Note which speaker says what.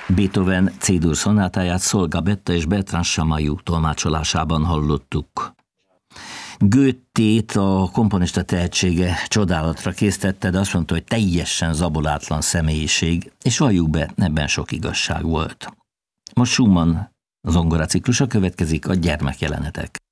Speaker 1: Beethoven C-dur szonátáját Szolga Betta és Bertrand Chamayou tolmácsolásában hallottuk. Goethét a komponista tehetsége csodálatra késztette, de azt mondta, hogy teljesen zabolátlan személyiség, és valljuk be, ebben sok igazság volt. Most Schumann zongora ciklusa következik, a gyermekjelenetek.